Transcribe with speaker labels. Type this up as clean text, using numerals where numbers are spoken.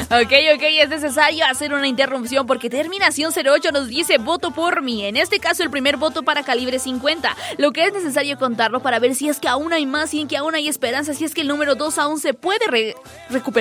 Speaker 1: Ok, es necesario hacer una interrupción porque terminación 08 nos dice voto por mí. En este caso el primer voto para calibre 50. Lo que es necesario contarlo para ver si es que aún hay más, si es que aún hay esperanza, si es que el número 2 aún se puede recuperar.